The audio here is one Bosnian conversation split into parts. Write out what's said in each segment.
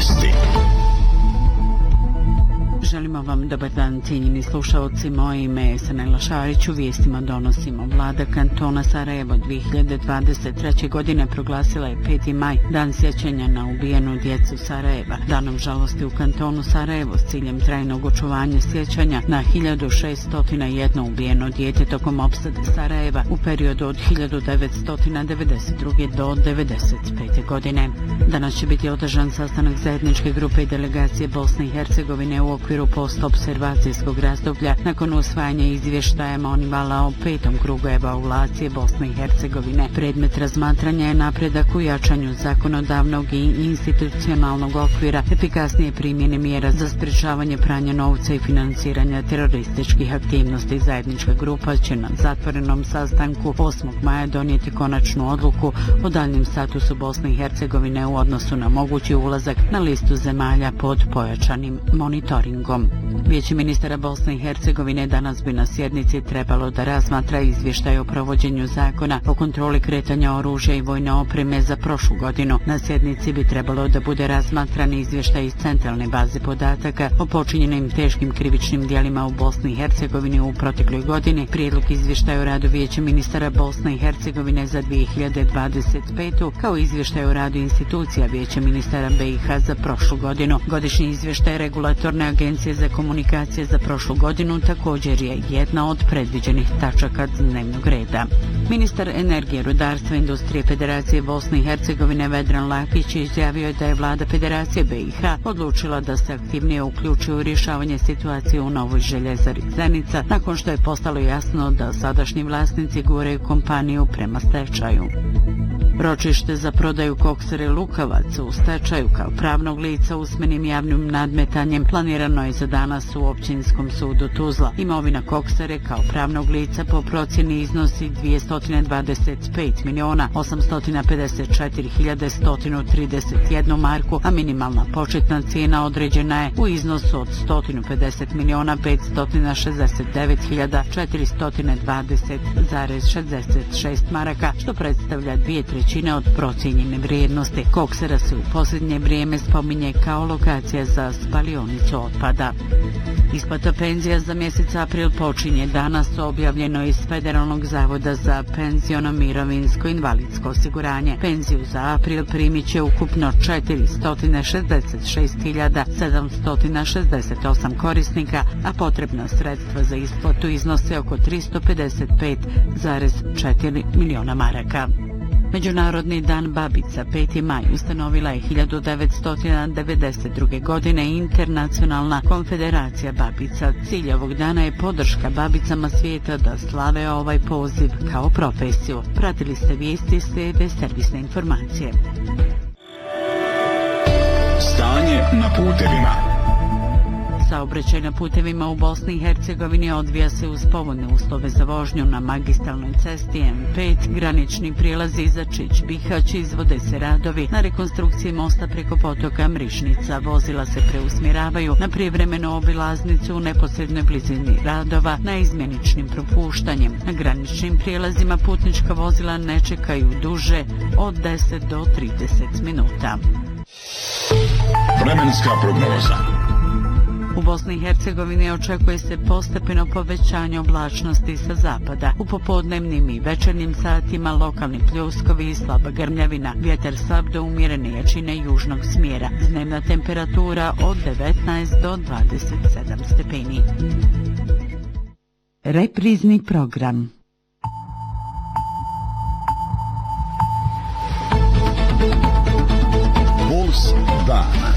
vijesti. Želimo vam dobar dan, cijenjeni slušalci. Moje ime je Sanela Šarić. U vijestima donosimo. Vlada kantona Sarajevo 2023. godine proglasila je 5. maj, dan sjećanja na ubijenu djecu Sarajeva. Danom žalosti u kantonu Sarajevo s ciljem trajnog očuvanja sjećanja na 1601 ubijeno dijete tokom opsade Sarajeva u periodu od 1992. do 1995. godine. Danas će biti održan sastanak zajedničke grupe i delegacije Bosne i Hercegovine u okviru postobservacijskog razdoblja nakon usvajanja izvještaja Monivala o 5. krugu evaluacije Bosne i Hercegovine. Predmet razmatranja je napredak u jačanju zakonodavnog i institucionalnog okvira, efikasnije primjene mjera za sprječavanje pranja novca i financiranja terorističkih aktivnosti. Zajednička grupa će na zatvorenom sastanku 8. maja donijeti konačnu odluku o daljnjem statusu Bosne i Hercegovine u odnosu na mogući ulazak na listu zemalja pod pojačanim monitoringom. Vijeće ministara Bosne i Hercegovine danas bi na sjednici trebalo da razmatra izvještaj o provođenju zakona o kontroli kretanja oružja i vojne opreme za prošlu godinu. Na sjednici bi trebalo da bude razmatran izvještaj iz centralne baze podataka o počinjenim teškim krivičnim djelima u Bosni i Hercegovini u protekloj godini, prijedlog izvještaja o radu Vijeća ministara Bosne i Hercegovine za 2025. kao izvještaj o radu institucija Vijeća ministara BiH za prošlu godinu. Godišnji izvještaj regulatorne agencije za komunikacije za prošlu godinu također je jedna od predviđenih tačaka dnevnog reda. Ministar energije, rudarstva i industrije Federacije Bosne i Hercegovine Vedran Lakić izjavio je da je vlada Federacije BiH odlučila da se aktivnije uključi u rješavanje situacije u novoj željezari Zenica nakon što je postalo jasno da sadašnji vlasnici guraju kompaniju prema stečaju. Ročište za prodaju koksare Lukavac u stečaju kao pravnog lica usmenim javnim nadmetanjem planirano je za danas u Općinskom sudu Tuzla. Imovina koksare kao pravnog lica po procjeni iznosi 225.854.131 marku, a minimalna početna cijena određena je u iznosu od 150.569.420,66 maraka, što predstavlja 2/3 od procijenjene vrijednosti. Koksara se u posljednje vrijeme spominje kao lokacija za spalionicu otpada. Isplata penzija za mjesec april počinje danas, objavljeno iz Federalnog zavoda za penziono mirovinsko invalidsko osiguranje. Penziju za april primit će ukupno 466.768 korisnika, a potrebna sredstva za isplatu iznose oko 355,4 miliona maraka. Međunarodni dan babica 5. maj ustanovila je 1992. godine Internacionalna konfederacija babica. Cilj ovog dana je podrška babicama svijeta da slave ovaj poziv kao profesiju. Pratili ste vijesti, slijede servisne informacije. Stanje na putevima. Saobraćaj na putevima u Bosni i Hercegovini odvija se uz povoljne uslove za vožnju na magistralnoj cesti M5, granični prijelazi Začić, Bihać, izvode se radovi na rekonstrukciji mosta preko potoka Mrišnica. Vozila se preusmjeravaju na prijevremenu obilaznicu u neposrednoj blizini radova na izmjeničnim propuštanjem. Na graničnim prijelazima putnička vozila ne čekaju duže od 10 do 30 minuta. Vremenska prognoza. U Bosni i Hercegovini očekuje se postepeno povećanje oblačnosti sa zapada. U popodnevnim i večernjim satima lokalni pljuskovi i slaba grmljavina. Vjetar slab do umjerene jačine južnog smjera. Dnevna temperatura od 19 do 27 stepeni. Reprizni program. Puls dana.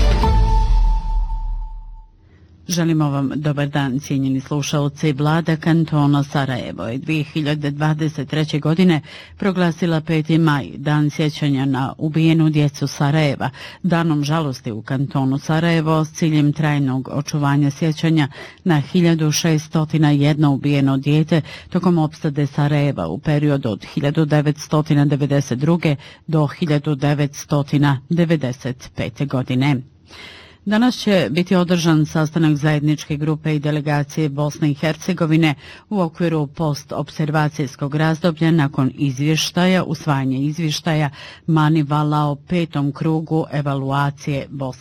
Želimo vam dobar dan, cijenjeni slušalci. Vlada kantona Sarajevo je 2023. godine proglasila 5. maj, dan sjećanja na ubijenu djecu Sarajeva, danom žalosti u kantonu Sarajevo s ciljem trajnog očuvanja sjećanja na 1601 ubijeno dijete tokom opsade Sarajeva u periodu od 1992. do 1995. godine. Danas će biti održan sastanak zajedničke grupe i delegacije Bosne i Hercegovine u okviru postobservacijskog razdoblja nakon usvajanja izvještaja Manivala o 5. krugu evaluacije Bosne